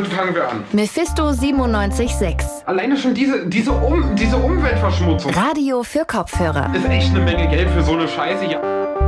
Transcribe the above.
Womit fangen wir an? Mephisto 97.6. Alleine schon diese Umweltverschmutzung. Radio für Kopfhörer. Ist echt eine Menge Geld für so eine Scheiße. Ja.